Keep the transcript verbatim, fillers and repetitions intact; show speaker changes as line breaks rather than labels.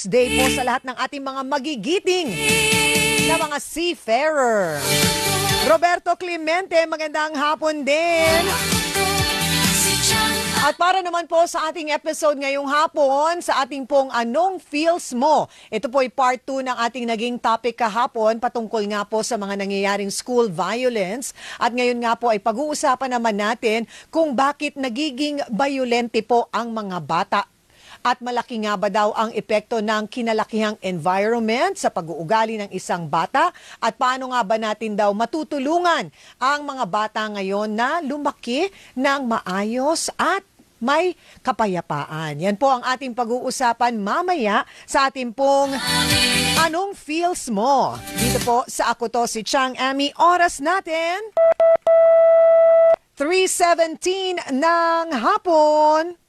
Mother's Day po sa lahat ng ating mga magigiting na mga seafarer. Roberto Clemente, magandang hapon din. At para naman po sa ating episode ngayong hapon, sa ating pong Anong Feels Mo? Ito po ay part two ng ating naging topic kahapon patungkol nga po sa mga nangyayaring school violence. At ngayon nga po ay pag-uusapan naman natin kung bakit nagiging violente po ang mga bata. At malaki nga ba daw ang epekto ng kinalakihang environment sa pag-uugali ng isang bata? At paano nga ba natin daw matutulungan ang mga bata ngayon na lumaki ng maayos at may kapayapaan? Yan po ang ating pag-uusapan mamaya sa ating pong Anong Feels Mo? Dito po sa Ako To Si Chang Amy. Oras natin three seventeen ng hapon.